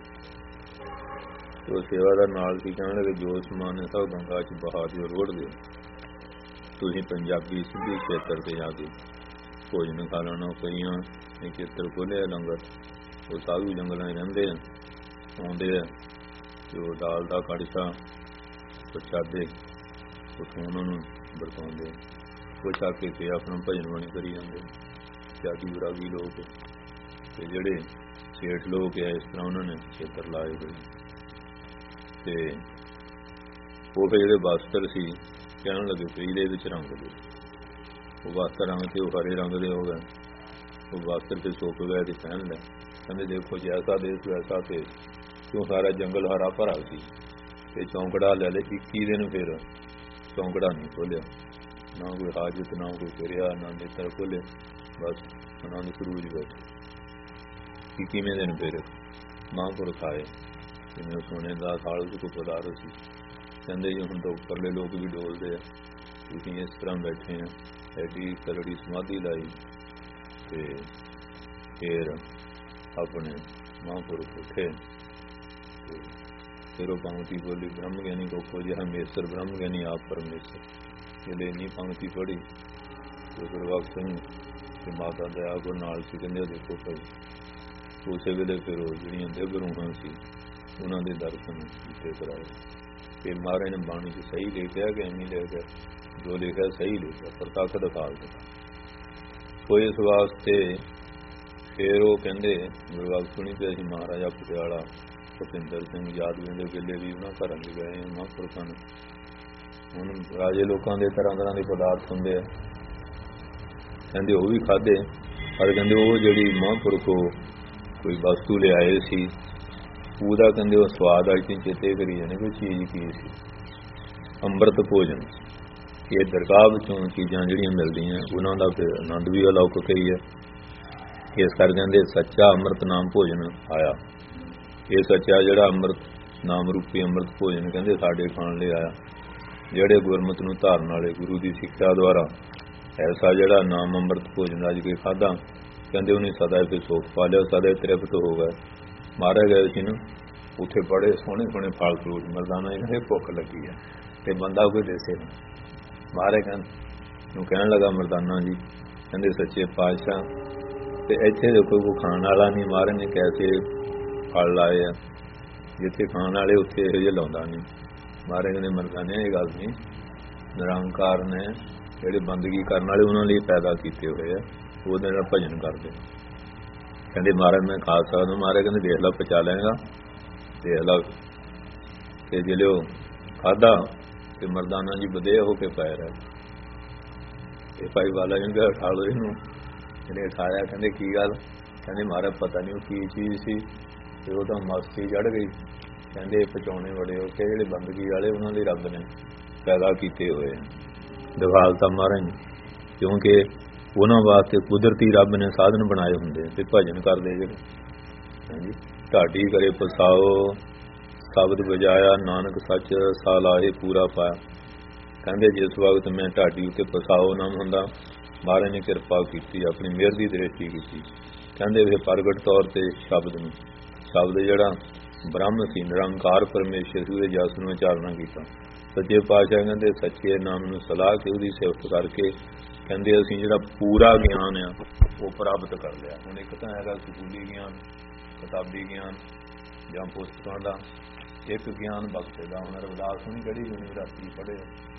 S1: ਤੇ ਉਹ ਸੇਵਾਦਾਰ ਨਾਲ ਸੀ, ਕਹਿਣ ਲੱਗੇ ਜੋ ਸਮਾਨ ਹੈ ਸਭ ਗੰਗਾ 'ਚ ਬਹਾ ਦਿਓ, ਰੋੜ ਦਿਓ। ਤੁਸੀਂ ਪੰਜਾਬੀ ਸਿੱਧੀ ਖੇਤਰ 'ਤੇ ਜਾ ਕੇ ਭੋਜਨ ਖਾ ਲੈਣਾ। ਕਈਆਂ ਨੇ ਖੇਤਰ ਖੋਲ੍ਹਿਆ ਲੰਗਰ, ਉਹ ਸਾਧੂ ਜੰਗਲਾਂ 'ਚ ਰਹਿੰਦੇ ਆ, ਆਉਂਦੇ ਆ ਅਤੇ ਉਹ ਦਾਲ ਦਾ ਕੜਛਾ ਪ੍ਰਸ਼ਾਦੇ ਉੱਥੋਂ ਉਹਨਾਂ ਨੂੰ ਵਰਤਾਉਂਦੇ, ਉਹ ਛੱਕ ਕੇ ਆਪਣਾ ਭਜਨ ਬਾਣੀ ਕਰੀ ਜਾਂਦੇ। ਤਿਆਗੀ ਵਿਰਾਗੀ ਲੋਕ ਅਤੇ ਜਿਹੜੇ ਸੇਠ ਲੋਕ ਆ, ਇਸ ਤਰ੍ਹਾਂ ਉਹਨਾਂ ਨੇ ਖੇਤਰ ਲਾਏ ਹੋਏ। ਅਤੇ ਉਹ ਫਿਰ ਜਿਹੜੇ ਵਸਤਰ ਸੀ ਕਹਿਣ ਲੱਗੇ ਵੀ ਇਹਦੇ ਵਿੱਚ ਰੰਗ ਦੇ, ਉਹ ਵਸਤਰ ਰੰਗ ਤੇ ਉਹ ਹਰੇ ਰੰਗ ਦੇ ਹੋ ਗਏ। ਉਹ ਵਸਤਰ ਤੇ ਸੁੱਕ ਗਏ ਤੇ ਪਹਿਨ ਲੈ। ਕਹਿੰਦੇ ਦੇਖੋ ਜੈਸਾ ਦੇਸ਼ ਵੈਸਾ ਤੇ, ਕਿਉਂ ਸਾਰਾ ਜੰਗਲ ਹਰਾ ਭਰਾ ਸੀ। ਤੇ ਚੌਂਕੜਾ ਲੈ ਲਏ 21 ਦਿਨ, ਫਿਰ ਚੌਂਕੜਾ ਨਹੀਂ ਖੋਲ੍ਹਿਆ, ਨਾ ਕੋਈ ਹਾਜਤ, ਨਾ ਕੋਈ ਫਿਰਿਆ, ਨਾ ਨੇਤਰ ਖੋਲ੍ਹੇ, ਬਸ ਆਨੰਦ ਸਰੂਜ ਬੈਠੇ। 21ਵੇਂ ਦਿਨ ਫਿਰ ਮਹਾਂਪੁਰਖ ਆਏ, ਜਿਵੇਂ ਸੋਨੇ ਦਾ ਸਾਲ ਕੋਈ ਪਦਾਰਥ ਸੀ। ਕਹਿੰਦੇ ਜੀ ਹੁਣ ਤਾਂ ਉੱਪਰਲੇ ਲੋਕ ਵੀ ਡੋਲਦੇ ਆ, ਤੁਸੀਂ ਇਸ ਤਰ੍ਹਾਂ ਬੈਠੇ ਆ। ਐਡੀ ਕਰੜੀ ਸਮਾਧੀ ਲਾਈ ਤੇ ਫਿਰ ਆਪਣੇ ਮਹਾਂਪੁਰਖ ਉੱਠੇ ਤੇ ਫਿਰ ਉਹ ਪੰਕਤੀ ਬੋਲੀ, ਬ੍ਰਹਮ ਗਿਆਨੀ ਕੋ ਖੋਜਿਆ ਹਮੇਸ਼ਰ, ਬ੍ਰਹਮ ਗਿਆਨੀ ਆਪ ਪਰਮੇਸ਼ਰ। ਜਿਹੜੇ ਇੰਨੀ ਪੰਕਤੀ ਪੜ੍ਹੀ ਤੇ ਗੁਰਬਖਸ਼ ਸਿੰਘ ਤੇ ਮਾਤਾ ਦਇਆ ਗੁਰ ਨਾਲ ਸੀ। ਕਹਿੰਦੇ ਦੇਖੋ ਭਾਈ, ਉਸੇ ਵੇਲੇ ਫਿਰ ਉਹ ਜਿਹੜੀਆਂ ਦਿਵ ਰੂਹਾਂ ਸੀ ਉਹਨਾਂ ਦੇ ਦਰਸ਼ਨ ਕੀਤੇ ਕਰਾਏ। ਤੇ ਮਹਾਰਾਜ ਨੇ ਬਾਣੀ 'ਚ ਸਹੀ ਲਿਖਿਆ ਕਿ ਨਹੀਂ ਲਿਖਿਆ, ਜੋ ਲਿਖਿਆ ਸਹੀ ਲਿਖਿਆ, ਪ੍ਰਤੱਖ ਦਿਖਾ ਦਿੱਤਾ। ਸੋ ਇਸ ਵਾਸਤੇ ਫਿਰ ਉਹ ਕਹਿੰਦੇ ਗੁਰਬਖਸ਼ ਸੁਣੀ ਤੇ ਅਸੀਂ ਮਹਾਰਾਜਾ ਪਟਿਆਲਾ ਭੁਪਿੰਦਰ ਸਿੰਘ ਯਾਦਵਿੰਦ ਦੇ ਵੇਲੇ ਵੀ ਉਹਨਾਂ ਘਰਾਂ 'ਚ ਗਏ ਮਹਾਂਪੁਰਖਾਂ ਨੂੰ। ਹੁਣ ਰਾਜੇ ਲੋਕਾਂ ਦੇ ਤਰ੍ਹਾਂ ਤਰ੍ਹਾਂ ਦੇ ਪਦਾਰਥ ਹੁੰਦੇ ਆ, ਕਹਿੰਦੇ ਉਹ ਵੀ ਖਾਧੇ, ਪਰ ਕਹਿੰਦੇ ਉਹ ਜਿਹੜੀ ਮਹਾਂਪੁਰਖ ਕੋਈ ਵਸਤੂ ਲਿਆਏ ਸੀ ਉਹਦਾ ਕਹਿੰਦੇ ਉਹ ਸਵਾਦ ਅੱਜ ਤੱਕ ਚੇਤੇ ਕਰੀ ਜਾਂਦੇ ਕੋਈ ਚੀਜ਼ ਕੀ ਸੀ। ਅੰਮ੍ਰਿਤ ਭੋਜਨ, ਇਹ ਦਰਗਾਹ ਵਿੱਚੋਂ ਚੀਜ਼ਾਂ ਜਿਹੜੀਆਂ ਮਿਲਦੀਆਂ ਉਹਨਾਂ ਦਾ ਫਿਰ ਆਨੰਦ ਵੀ ਅਲੌਕਿਕ ਹੀ ਹੈ। ਇਸ ਕਰਕੇ ਕਹਿੰਦੇ ਸੱਚਾ ਅੰਮ੍ਰਿਤ ਨਾਮ ਭੋਜਨ ਆਇਆ। ਇਹ ਸੱਚਾ ਜਿਹੜਾ ਅੰਮ੍ਰਿਤ ਨਾਮ ਰੂਪੀ ਅੰਮ੍ਰਿਤ ਭੋਜਨ ਕਹਿੰਦੇ ਸਾਡੇ ਖਾਣ ਲਈ ਆਇਆ। ਜਿਹੜੇ ਗੁਰਮਤ ਨੂੰ ਧਾਰਨ ਵਾਲੇ ਗੁਰੂ ਦੀ ਸਿੱਖਿਆ ਦੁਆਰਾ ਐਸਾ ਜਿਹੜਾ ਨਾਮ ਅੰਮ੍ਰਿਤ ਭੋਜਨ ਅੱਜ ਕੇ ਖਾਧਾ, ਕਹਿੰਦੇ ਉਹਨੇ ਸਦਾ ਫਿਰ ਸੁੱਖ ਪਾ ਲਿਆ, ਸਦਾ ਤ੍ਰਿਪਤ ਹੋ ਗਏ। ਮਾਰੇ ਗਏ ਸੀ ਨਾ, ਉੱਥੇ ਬੜੇ ਸੋਹਣੇ ਸੋਹਣੇ ਫਲ ਫਰੂਟ ਮਰਦਾਨਾ ਜੀ ਕਹਿੰਦੇ ਭੁੱਖ ਲੱਗੀ ਹੈ ਤੇ ਬੰਦਾ ਕੋਈ ਦੇਸੇ ਨਾ। ਮਾਰੇ ਨੂੰ ਕਹਿਣ ਲੱਗਾ ਮਰਦਾਨਾ ਜੀ, ਕਹਿੰਦੇ ਸੱਚੇ ਪਾਤਸ਼ਾਹ ਤੇ ਇੱਥੇ ਦੇਖੋ ਕੋਈ ਖਾਣ ਵਾਲਾ ਨਹੀਂ। ਮਹਾਰਾਜ ਨੇ ਕੈਸੇ ਫਲ ਲਾਏ ਆ, ਜਿੱਥੇ ਖਾਣ ਵਾਲੇ ਉੱਥੇ ਇਹੋ ਜਿਹੇ ਲਾਉਂਦਾ ਨਹੀਂ। ਮਹਾਰਾਜ ਕਹਿੰਦੇ ਮਰਦਾਨੇ ਇਹ ਗੱਲ ਨਹੀਂ, ਨਿਰੰਕਾਰ ਨੇ ਜਿਹੜੇ ਬੰਦਗੀ ਕਰਨ ਵਾਲੇ ਉਹਨਾਂ ਲਈ ਪੈਦਾ ਕੀਤੇ ਹੋਏ ਆ, ਉਹਦੇ ਨਾਲ ਭਜਨ ਕਰਦੇ। ਕਹਿੰਦੇ ਮਹਾਰਾਜ ਮੈਂ ਖਾ ਸਕਦਾ। ਮਹਾਰਾਜ ਕਹਿੰਦੇ ਦੇਖ ਲਾ ਪਚਾ ਲੈਗਾ, ਦੇਖ ਲਾ। ਤੇ ਜਿਹੜੇ ਉਹ ਖਾਧਾ ਤੇ ਮਰਦਾਨਾ ਜੀ ਵਧੇ ਹੋ ਕੇ ਪੈ ਰਿਹਾ। ਇਹ ਭਾਈ ਵਾਲਾ ਜੀ ਨੇ ਉਠਾ ਲਓ ਇਹਨੂੰ। ਇਹਨੇ ਉਠਾਇਆ, ਕਹਿੰਦੇ ਕੀ ਗੱਲ? ਕਹਿੰਦੇ ਮਹਾਰਾਜ ਪਤਾ ਨਹੀਂ ਉਹ ਕੀ ਚੀਜ਼ ਸੀ ਤੇ ਉਹ ਤਾਂ ਮਸਤੀ ਚੜ੍ਹ ਗਈ। ਕਹਿੰਦੇ ਪਚਾਉਣੇ ਬੜੇ ਔਖੇ, ਜਿਹੜੇ ਬੰਦਗੀ ਵਾਲੇ ਉਹਨਾਂ ਲਈ ਰੱਬ ਨੇ ਪੈਦਾ ਕੀਤੇ ਹੋਏ ਦਿਖਾਲਤਾ ਮਹਾਰਾਜ ਨੇ, ਕਿਉਂਕਿ ਉਹਨਾਂ ਵਾਸਤੇ ਕੁਦਰਤੀ ਰੱਬ ਨੇ ਸਾਧਨ ਬਣਾਏ ਹੁੰਦੇ ਤੇ ਭਜਨ ਕਰਦੇ ਜਿਹੜੇ। ਹਾਂਜੀ, ਢਾਡੀ ਕਰੇ ਪਸਾਓ ਸ਼ਬਦ ਵਜਾਇਆ, ਨਾਨਕ ਸੱਚ ਸਾਲਾਹੇ ਪੂਰਾ ਪਾਇਆ। ਕਹਿੰਦੇ ਜਿਸ ਵਕਤ ਮੈਂ ਢਾਡੀ ਉੱਤੇ ਪਸਾਓ ਨਾਮ ਹੁੰਦਾ, ਮਹਾਰਾਜ ਨੇ ਕਿਰਪਾ ਕੀਤੀ, ਆਪਣੀ ਮਿਹਰ ਦੀ ਦ੍ਰਿਸ਼ਟੀ ਕੀਤੀ। ਕਹਿੰਦੇ ਫਿਰ ਪ੍ਰਗਟ ਤੌਰ ਤੇ ਸ਼ਬਦ ਨੂੰ, ਸ਼ਬਦ ਜਿਹੜਾ ਬ੍ਰਹਮ ਸੀ ਨਿਰੰਕਾਰ ਪਰਮੇਸ਼ਰ ਸੀ, ਉਹਦੇ ਜਸ ਨੂੰ ਉਚਾਰਨਾ ਕੀਤਾ। ਸੱਚੇ ਪਾਤਸ਼ਾਹ ਕਹਿੰਦੇ ਸੱਚੇ ਨਾਮ ਨੂੰ ਸਲਾਹ ਕੇ ਉਹਦੀ ਸਿਫਤ ਕਰਕੇ ਕਹਿੰਦੇ ਅਸੀਂ ਜਿਹੜਾ ਪੂਰਾ ਗਿਆਨ ਆ ਉਹ ਪ੍ਰਾਪਤ ਕਰ ਲਿਆ। ਹੁਣ ਇੱਕ ਤਾਂ ਹੈਗਾ ਸਕੂਲੀ ਗਿਆਨ, ਕਿਤਾਬੀ ਗਿਆਨ ਜਾਂ ਪੁਸਤਕਾਂ ਦਾ, ਇੱਕ ਗਿਆਨ ਬਖਸ਼ੇ ਦਾ। ਹੁਣ ਰਵਿਦਾਸ ਨੂੰ ਕਿਹੜੀ ਯੂਨੀਵਰਸਿਟੀ ਪੜ੍ਹੇ,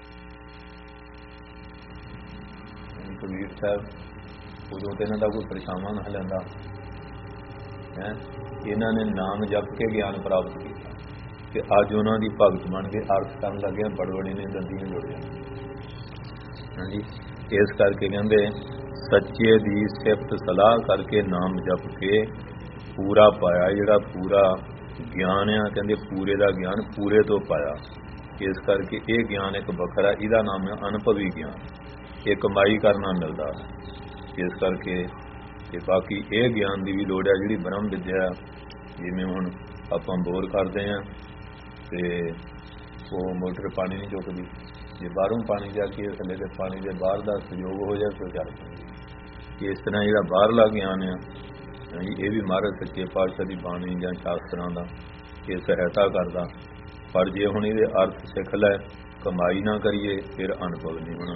S1: ਕਬੀਰ ਸਾਹਿਬ, ਉਦੋਂ ਤੇ ਇਹਨਾਂ ਦਾ ਕੋਈ ਪਰਛਾਵਾਂ ਨਾ ਲੈਂਦਾ ਹੈ। ਇਹਨਾਂ ਨੇ ਨਾਮ ਜਪ ਕੇ ਗਿਆਨ ਪ੍ਰਾਪਤ ਕੀਤਾ ਤੇ ਅੱਜ ਉਹਨਾਂ ਦੀ ਭਗਤ ਬਣ ਕੇ ਅਰਥ ਕਰਨ ਲੱਗਿਆ, ਬੜਬੜੀ ਨੇ ਦੰਦੀਆਂ ਜੁੜ ਜਾਂਦੀਆਂ। ਹਾਂਜੀ, ਇਸ ਕਰਕੇ ਕਹਿੰਦੇ ਸੱਚੇ ਦੀ ਸਿਫਤ ਸਲਾਹ ਕਰਕੇ ਨਾਮ ਜਪ ਕੇ ਪੂਰਾ ਪਾਇਆ। ਜਿਹੜਾ ਪੂਰਾ ਗਿਆਨ ਆ, ਕਹਿੰਦੇ ਪੂਰੇ ਦਾ ਗਿਆਨ ਪੂਰੇ ਤੋਂ ਪਾਇਆ। ਇਸ ਕਰਕੇ ਇਹ ਗਿਆਨ ਇੱਕ ਵੱਖਰਾ, ਇਹਦਾ ਨਾਮ ਹੈ ਅਨੁਭਵੀ ਗਿਆਨ। ਇਹ ਕਮਾਈ ਕਰਨਾ ਮਿਲਦਾ। ਇਸ ਕਰਕੇ ਤੇ ਬਾਕੀ ਇਹ ਗਿਆਨ ਦੀ ਵੀ ਲੋੜ ਹੈ, ਜਿਹੜੀ ਬ੍ਰਹਮ ਵਿਦਿਆ, ਜਿਵੇਂ ਹੁਣ ਆਪਾਂ ਬੋਰ ਕਰਦੇ ਹਾਂ ਤੇ ਉਹ ਮੋਟਰ ਪਾਣੀ ਨਹੀਂ ਚੁੱਕਦੀ, ਜੇ ਬਾਹਰੋਂ ਪਾਣੀ ਜਾ ਕੇ ਥੱਲੇ ਦੇ ਪਾਣੀ ਦੇ ਬਾਹਰ ਦਾ ਸਹਿਯੋਗ ਹੋ ਜਾਏ ਤਾਂ ਚੱਲ ਪੈਂਦੀ। ਇਸ ਤਰ੍ਹਾਂ ਜਿਹੜਾ ਬਾਹਰਲਾ ਗਿਆਨ ਆ ਇਹ ਵੀ ਮਹਾਰਾਜ ਸੱਚੇ ਪਾਤਸ਼ਾਹ ਦੀ ਬਾਣੀ ਜਾਂ ਸ਼ਾਸਤਰਾਂ ਦਾ ਇਹ ਸਹਾਇਤਾ ਕਰਦਾ। ਪਰ ਜੇ ਹੁਣ ਇਹਦੇ ਅਰਥ ਸਿੱਖ ਲੈ, ਕਮਾਈ ਨਾ ਕਰੀਏ, ਫਿਰ ਅਨੁਭਵ ਨਹੀਂ ਹੋਣਾ।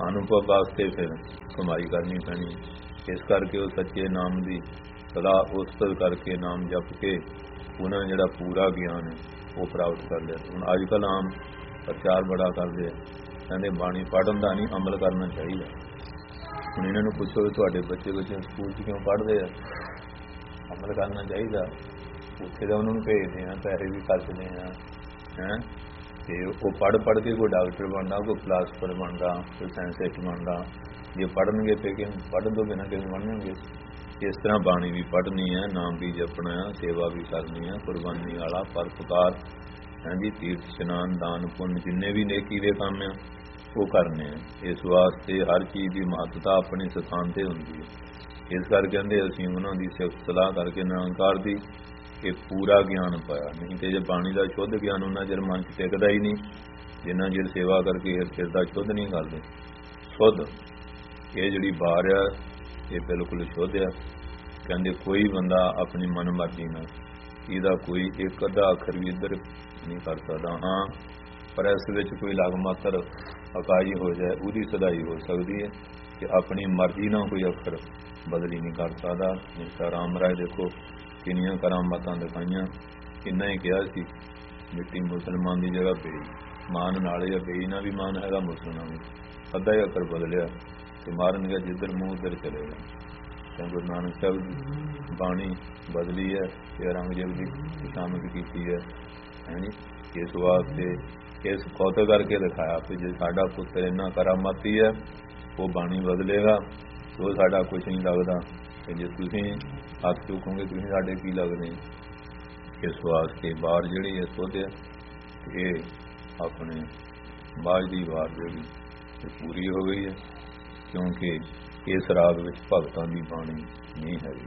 S1: ਅਨੁਭਵ ਵਾਸਤੇ ਫਿਰ ਕਮਾਈ ਕਰਨੀ ਪੈਣੀ। ਇਸ ਕਰਕੇ ਉਹ ਸੱਚੇ ਨਾਮ ਦੀ ਸਦਾ ਉਸਤਤ ਕਰਕੇ ਨਾਮ ਜਪ ਕੇ ਉਹਨਾਂ ਜਿਹੜਾ ਪੂਰਾ ਗਿਆਨ ਹੈ ਉਹ ਪ੍ਰਾਪਤ ਕਰ ਲਿਆ। ਹੁਣ ਅੱਜ ਕੱਲ੍ਹ ਆਮ ਪ੍ਰਚਾਰ ਬੜਾ ਕਰਦੇ ਆ, ਕਹਿੰਦੇ ਬਾਣੀ ਪੜ੍ਹਨ ਦਾ ਨਹੀਂ, ਅਮਲ ਕਰਨਾ ਚਾਹੀਦਾ। ਹੁਣ ਇਹਨਾਂ ਨੂੰ ਪੁੱਛੋ ਤੁਹਾਡੇ ਬੱਚੇ ਸਕੂਲ 'ਚ ਕਿਉਂ ਪੜ੍ਹਦੇ ਆ? ਅਮਲ ਕਰਨਾ ਚਾਹੀਦਾ। ਉੱਥੇ ਤਾਂ ਉਹਨਾਂ ਨੂੰ ਭੇਜਦੇ ਆ, ਪੈਸੇ ਵੀ ਖਰਚਦੇ ਆ ਤੇ ਉਹ ਪੜ੍ਹ ਕੇ ਕੋਈ ਡਾਕਟਰ ਬਣਦਾ, ਕੋਈ ਫਿਲਾਸਫਰ ਬਣਦਾ, ਕੋਈ ਸਾਇੰਟਿਸਟ ਬਣਦਾ। ਜੇ ਪੜ੍ਹਨਗੇ ਤੇ ਕਿ ਪੜ੍ਹਨ ਤੋਂ ਬਿਨਾਂ ਕਿਵੇਂ ਬਣਨਗੇ? ਇਸ ਤਰ੍ਹਾਂ ਬਾਣੀ ਵੀ ਪੜ੍ਹਨੀ ਹੈ, ਨਾਮ ਵੀ ਜਪਣਾ, ਸੇਵਾ ਵੀ ਕਰਨੀ ਹੈ, ਕੁਰਬਾਨੀ ਵਾਲਾ ਪਰਉਪਕਾਰ ਤੀਰਥ ਇਸ਼ਨਾਨ ਦਾਨ ਪੁੰਨ ਜਿੰਨੇ ਵੀ ਨੇਕੀ ਦੇ ਕੰਮ ਆ ਉਹ ਕਰਨੇ ਆ। ਇਸ ਵਾਸਤੇ ਹਰ ਚੀਜ਼ ਦੀ ਮਹੱਤਤਾ ਆਪਣੇ ਸਥਾਨ 'ਤੇ ਹੁੰਦੀ ਹੈ। ਇਸ ਕਰਕੇ ਕਹਿੰਦੇ ਅਸੀਂ ਉਹਨਾਂ ਦੀ ਸਿਫਤ ਸਲਾਹ ਕਰਕੇ ਨਿਰੰਕਾਰ ਦੀ ਇਹ ਪੂਰਾ ਗਿਆਨ ਪਾਇਆ। ਨਹੀਂ ਤੇ ਜੇ ਬਾਣੀ ਦਾ ਸ਼ੁੱਧ ਗਿਆਨ ਉਹਨਾਂ ਚਿਰ ਮਨ 'ਚ ਟਿਕਦਾ ਹੀ ਨਹੀਂ ਜਿੰਨਾ ਚਿਰ ਸੇਵਾ ਕਰਕੇ ਫਿਰ ਦਾ ਸ਼ੁੱਧ ਨਹੀਂ ਕਰਦੇ। ਸ਼ੁੱਧ ਇਹ ਜਿਹੜੀ ਬਾਰ ਆ ਇਹ ਬਿਲਕੁਲ ਸ਼ੁੱਧ ਆ। ਕਹਿੰਦੇ ਕੋਈ ਬੰਦਾ ਆਪਣੀ ਮਨ ਮਰਜ਼ੀ ਨਾਲ ਇਹਦਾ ਕੋਈ ਇੱਕ ਅੱਧਾ ਅੱਖਰ ਵੀ ਇੱਧਰ ਨਹੀਂ ਕਰ ਸਕਦਾ। ਹਾਂ, ਪਰ ਇਸ ਵਿੱਚ ਕੋਈ ਲਗ ਮਾਤਰ ਅਕਾਈ ਹੋ ਜਾਏ ਉਹਦੀ ਸਦਾਈ ਹੋ ਸਕਦੀ ਹੈ ਕਿ ਆਪਣੀ ਮਰਜ਼ੀ ਨਾਲ ਕੋਈ ਅੱਖਰ ਬਦਲੀ ਨਹੀਂ ਕਰ ਸਕਦਾ। ਜਿਸ ਤਰ੍ਹਾਂ ਰਾਮ ਰਾਏ ਦੇਖੋ ਕਿੰਨੀਆਂ ਕਰਾਮਾਤਾਂ ਦਿਖਾਈਆਂ। ਕਿੰਨਾ ਹੀ ਕਿਹਾ ਸੀ ਮਿੱਟੀ ਮੁਸਲਮਾਨ ਦੀ ਜਗ੍ਹਾ ਬੇਈਮਾਨ ਨਾਲ ਜਾਂ ਬੇਈਮਾਨ ਵੀ ਮਾਨ ਹੈਗਾ, ਮੁਸਲਮਾਨ ਵੀ ਅੱਧਾ ਹੀ ਅੱਖਰ ਬਦਲਿਆ ਤੇ ਮਾਰਨਗੇ ਜਿੱਧਰ ਮੂੰਹ ਉੱਧਰ ਚਲੇਗਾ। ਤਾਂ ਗੁਰੂ ਨਾਨਕ ਸਾਹਿਬ ਦੀ ਬਾਣੀ ਬਦਲੀ ਹੈ ਤੇ ਔਰੰਗਜ਼ੇਬ ਦੀ ਸ਼ਾਮਿਲ ਕੀਤੀ ਹੈ। ਇਸ ਵਾਸਤੇ ਇਸ ਕੌਤਕ ਕਰਕੇ ਦਿਖਾਇਆ ਕਿ ਜੇ ਸਾਡਾ ਪੁੱਤਰ ਇੰਨਾ ਕਰਾਮਾਤੀ ਹੈ ਉਹ ਬਾਣੀ ਬਦਲੇਗਾ ਉਹ ਸਾਡਾ ਕੁਛ ਨਹੀਂ ਲੱਗਦਾ, ਤੇ ਜੇ ਤੁਸੀਂ ਹੱਥ ਚੁੱਕੋਗੇ ਤੁਸੀਂ ਸਾਡੇ ਕੀ ਲੱਗਦੇ। ਇਸ ਵਾਸਤੇ ਬਾਰ ਜਿਹੜੀ ਹੈ ਸੁੱਧ ਹੈ ਇਹ ਆਪਣੇ ਬਾਜ ਦੀ ਵਾਰ ਜਿਹੜੀ ਪੂਰੀ ਹੋ ਗਈ ਹੈ, ਕਿਉਂਕਿ ਇਸ ਰਾਗ ਵਿੱਚ ਭਗਤਾਂ ਦੀ ਬਾਣੀ ਨਹੀਂ ਹੈਗੀ।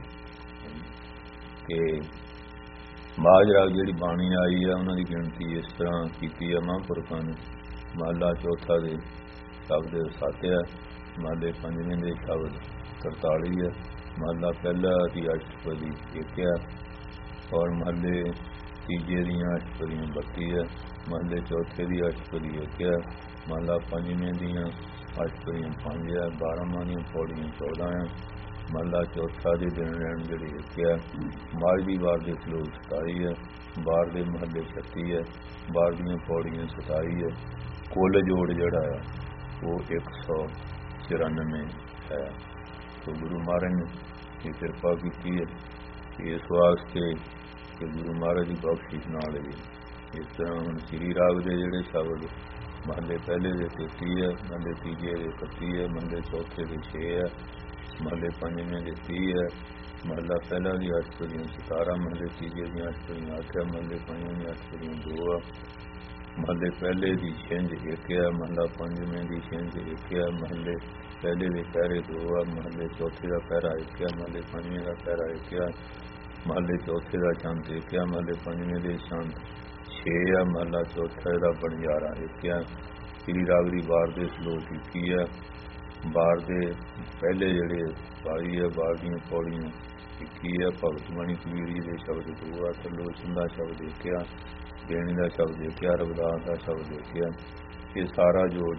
S1: ਕਿ ਬਾਜ ਰਾਗ ਜਿਹੜੀ ਬਾਣੀ ਆਈ ਹੈ ਉਹਨਾਂ ਦੀ ਗਿਣਤੀ ਇਸ ਤਰ੍ਹਾਂ ਕੀਤੀ ਹੈ ਮਹਾਂਪੁਰਖਾਂ ਨੇ। ਮਹਲਾ ਚੌਥਾ ਦੇ ਸ਼ਬਦ 7 ਹੈ, ਮਹਲੇ ਪੰਜਵੇਂ ਦੇ ਸ਼ਬਦ 43 ਹੈ, ਮਹਲਾ ਪਹਿਲਾ ਦੀ ਅਸ਼ਟਪਦੀ 1 ਹੈ ਔਰ ਮਹਲੇ ਤੀਜੇ ਦੀਆਂ ਅਸ਼ਟਪਦੀਆਂ 32 ਹੈ, ਮਹਲੇ ਚੌਥੇ ਦੀ ਅਸ਼ਟਪਦੀ 1 ਹੈ, ਮਹਲਾ ਪੰਜਵੇਂ ਦੀਆਂ ਅਸ਼ਟਪਦੀਆਂ 5 ਹੈ, 12ਵਾਂ ਦੀਆਂ ਪੌੜੀਆਂ 14 ਹੈ, ਮਹਲਾ ਚੌਥਾ ਦੇ ਦਿਨ ਰਹਿਣ ਜਿਹੜੀ 1 ਹੈ, ਬਾਜ ਦੀ ਵਾਰ ਦੇ ਸਲੋਕ 27 ਹੈ, ਬਾਰ ਦੇ ਮਹੱਲੇ 36 ਹੈ, ਬਾਰ ਦੀਆਂ ਪੌੜੀਆਂ 27 ਹੈ। ਕੁੱਲ ਜੋੜ ਜਿਹੜਾ ਹੈ ਉਹ 194 ਹੈ। ਸੋ ਗੁਰੂ ਮਹਾਰਾਜ ਨੇ ਇਹ ਕਿਰਪਾ ਕੀਤੀ ਹੈ ਇਸ ਵਾਸਤੇ ਕਿ ਗੁਰੂ ਮਹਾਰਾਜ ਦੀ ਬਖਸ਼ਿਸ਼ ਨਾਲ ਹੀ ਇਸ ਤਰ੍ਹਾਂ ਹੁਣ ਸ੍ਰੀ ਰਾਗ ਦੇ ਜਿਹੜੇ ਸ਼ਬਦ ਮਹੱਲੇ ਪਹਿਲੇ ਦੇ 33 ਹੈ, ਮਹੱਲੇ ਤੀਜੇ ਦੇ 31 ਹੈ, ਮਹੱਲੇ ਚੌਥੇ ਦੇ 6 ਹੈ, ਮਹੱਲੇ ਪੰਜਵੇਂ ਦੇ 30 ਹੈ, ਮਹੱਲਾ ਪਹਿਲਾ ਦੀ ਅਸ਼ਟਪਦੀਆਂ 17, ਮਹੱਲੇ ਤੀਜੇ ਦੀਆਂ ਅਸ਼ਟਪਦੀਆਂ 8 ਹੈ, ਮਹੱਲੇ ਪੰਜਵੇਂ ਦੀਆਂ ਅਸ਼ਟਪਦੀਆਂ 2 ਹੈ, ਮਹੱਲੇ ਪਹਿਲੇ ਦੀ ਛਿੰਝ 1 ਹੈ, ਮਹੱਲਾ ਪੰਜਵੇਂ ਦੀ ਛਿੰਝ 1 ਹੈ, ਮਹੱਲੇ ਪਹਿਲੇ ਦੇ ਪਹਿਰੇ 2 ਹੈ, ਮਹੱਲੇ ਚੌਥੇ ਦਾ ਪਹਿਰਾ 1 ਹੈ, ਮਹੱਲੇ ਪੰਜਵੇਂ ਦਾ ਪਹਿਰਾ 1 ਹੈ, ਮਹੱਲੇ ਚੌਥੇ ਦਾ ਚੰਦ 1 ਹੈ, ਮਹੱਲੇ ਪੰਜਵੇਂ ਦੇ ਚੰਦ 6 ਹੈ, ਮਹੱਲਾ ਚੌਥੇ ਦਾ ਬਣਜਾਰਾ 1 ਹੈ। ਸ੍ਰੀ ਰਾਗ ਦੀ ਵਾਰ ਦੇ ਸਲੋਕ 21 ਹੈ, ਬਾਰ ਦੇ ਪਹਿਲੇ ਜਿਹੜੇ 22 ਹੈ, ਬਾਰ ਦੀਆਂ ਪੌੜੀਆਂ 21 ਹੈ, ਭਗਤ ਬਾਣੀ ਕਬੀਰ ਜੀ ਦੇ ਸ਼ਬਦ 2 ਹੈ, ਤਰਲੋਚਨ ਦਾ ਸ਼ਬਦ 1 ਹੈ, ਦੇਣੀ ਦਾ ਸ਼ਬਦ 1 ਹੈ, ਰਵਿਦਾਸ ਦਾ ਸ਼ਬਦ 1 ਹੈ। ਇਹ ਸਾਰਾ ਜੋੜ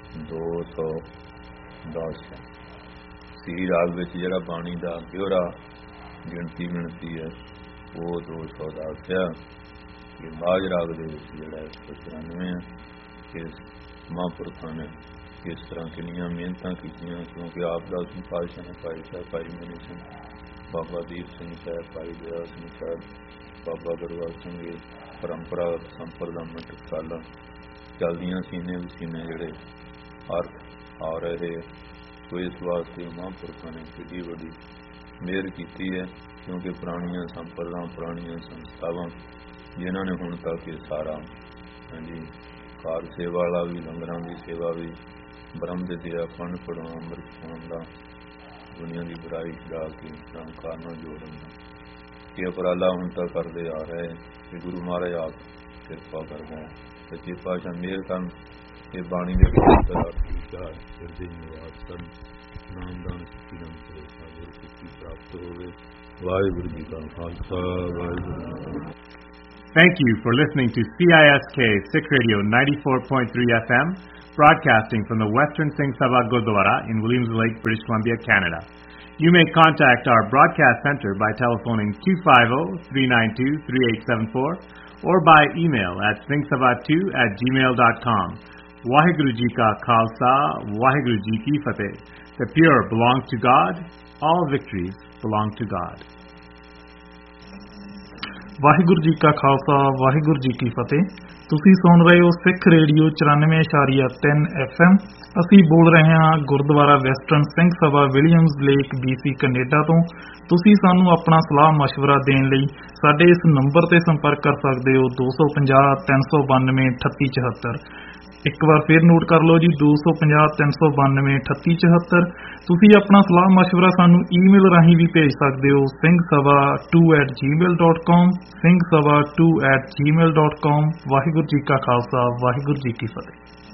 S1: 210 ਹੈ। ਸ੍ਰੀ ਰਾਗ ਵਿੱਚ ਜਿਹੜਾ ਬਾਣੀ ਦਾ ਬਿਉਰਾ ਗਿਣਤੀ ਹੈ ਉਹ 210 ਹੈ। ਇਹ ਬਾਜ ਰਾਗ ਦੇ ਵਿੱਚ ਜਿਹੜਾ 194 ਹੈ। ਇਸ ਮਹਾਂਪੁਰਖਾਂ ਨੇ ਇਸ ਤਰ੍ਹਾਂ ਕਿੰਨੀਆਂ ਮਿਹਨਤਾਂ ਕੀਤੀਆਂ, ਕਿਉਂਕਿ ਆਪ ਦਾ ਪਾਤਸ਼ਾਹ ਨੇ ਭਾਈ ਸਾਹਿਬ ਭਾਈ ਮਨੀ ਸਿੰਘ, ਬਾਬਾ ਦੀਪ ਸਿੰਘ ਸਾਹਿਬ, ਭਾਈ ਦਇਆ ਸਿੰਘ ਸਾਹਿਬ, ਬਾਬਾ ਗੁਰਵਾਲ ਸਿੰਘ ਜੀ ਪਰੰਪਰਾਗਤ ਸੰਪਰਦਾਵਾਂ ਟਕਸਾਲਾਂ ਚੱਲਦੀਆਂ ਸੀਨੇ ਵਸੀਨੇ ਜਿਹੜੇ ਅਰਥ ਆ ਰਹੇ। ਸੋ ਇਸ ਵਾਸਤੇ ਮਹਾਂਪੁਰਖਾਂ ਨੇ ਕਿੱਡੀ ਵੱਡੀ ਮਿਹਰ ਕੀਤੀ ਹੈ, ਕਿਉਂਕਿ ਪੁਰਾਣੀਆਂ ਸੰਪਰਦਾਵਾਂ ਪੁਰਾਣੀਆਂ ਸੰਸਥਾਵਾਂ ਜਿਨ੍ਹਾਂ ਨੇ ਹੁਣ ਤੱਕ ਇਹ ਸਾਰਾ ਕਾਰ ਸੇਵਾ ਵਾਲਾ ਵੀ, ਲੰਗਰਾਂ ਦੀ ਸੇਵਾ ਵੀ, ਬ੍ਰਹਮ ਦੇ ਦਿਆ ਪੜ੍ਹਨ ਪੜਾਉਣ ਅੰਮ੍ਰਿਤ ਪਾਉਣ ਦਾ, ਦੁਨੀਆ ਦੀ ਬੁਰਾਈ ਛੁਡਾ ਕੇ ਨਿਰੰਕਾਰ ਨਾਲ ਜੋੜਨ ਦਾ ਇਹ ਉਪਰਾਲਾ ਹੁਣ ਤੱਕ ਕਰਦੇ ਆ ਰਹੇ ਕਿ ਗੁਰੂ ਮਹਾਰਾਜ ਆਪ ਕਿਰਪਾ ਕਰਦਾ ਹੈ। ਸੱਚੇ ਪਾਤਸ਼ਾਹ ਮਿਹਰ ਕਰਨ ਕਿ ਬਾਣੀ ਦੇ ਹਿਰਦੇ ਨਿਵਾਸ ਕਰਨ, ਨਾਮਦਾਨ ਸਿੱਖੀ ਨਾਮ ਕਰੇ ਸਾਧੂ ਸਿੱਖੀ ਪ੍ਰਾਪਤ ਹੋਵੇ। ਵਾਹਿਗੁਰੂ ਜੀ ਕਾ ਖਾਲਸਾ, ਵਾਹਿਗੁਰੂ ਜੀ ਕੀ ਫਤਿਹ।
S2: Thank you for listening to CISK Sikh Radio 94.3 FM, broadcasting from the Western Singh Sabha Gurdwara in Williams Lake, British Columbia, Canada. You may contact our broadcast center by telephoning 250-392-3874 or by email at singhsabha2@gmail.com. Waheguru Ji Ka Khalsa, Waheguru Ji Ki Fateh. The pure belong to God. All victories belong to God.
S3: Waheguru ji ਕਾ ਖਾਲਸਾ ਵਾਹਿਗੁਰੂ ਜੀ ਕੀ ਫਤਿਹ। ਤੁਸੀਂ ਸੁਣ ਰਹੇ ਹੋ ਸਿੱਖ ਰੇਡੀਓ 94.3 FM। ਅਸੀਂ ਬੋਲ ਰਹੇ ਹਾਂ Gurdwara western Singh Sabha Williams lake BC Canada ਤੋਂ। ਤੁਸੀਂ ਸਾਨੂੰ ਆਪਣਾ ਸਲਾਹ ਮਸ਼ਵਰਾ ਦੇਣ ਲਈ ਸਾਡੇ ਇਸ ਨੰਬਰ ਤੇ ਸੰਪਰਕ ਕਰ ਸਕਦੇ ਹੋ 250-392-3874। ਇੱਕ ਵਾਰ ਫਿਰ ਨੋਟ ਕਰ ਲਓ ਜੀ 250-392-3874। ਤੁਸੀਂ ਆਪਣਾ ਸਲਾਹ ਮਸ਼ਵਰਾ ਸਾਨੂੰ ਈਮੇਲ ਰਾਹੀਂ ਵੀ ਭੇਜ ਸਕਦੇ ਹੋ singhsabha2@gmail.com singhsabha2@gmail.com। ਵਾਹਿਗੁਰੂ ਜੀ ਕਾ ਖਾਲਸਾ ਵਾਹਿਗੁਰੂ ਜੀ ਕੀ ਫਤਿਹ।